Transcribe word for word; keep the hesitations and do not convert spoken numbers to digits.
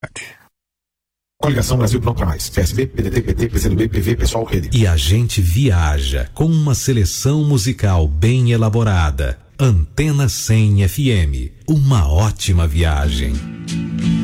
Coligação Brasil Pronto para Mais. P S B, P D T, P T, P C do B, P V, Pessoal, Rede. E a gente viaja com uma seleção musical bem elaborada. Antena cem F M. Uma ótima viagem.